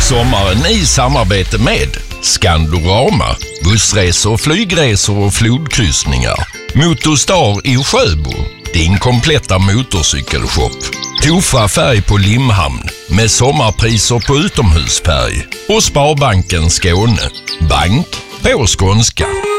Sommaren i samarbete med Skandorama, bussresor, flygresor och flodkryssningar. Motorstar i Sjöbo, din kompletta motorcykelshop. Tofa färg på Limhamn med sommarpriser på utomhusfärg. Och Sparbanken Skåne, bank på skånska.